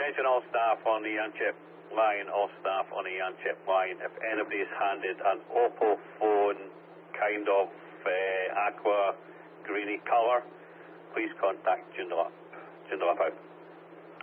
attention all staff on the Yanchep line, all staff on the Yanchep line. If anybody's handed an Oppo phone, kind of aqua greeny colour, please contact Joondalup. Joondalup out.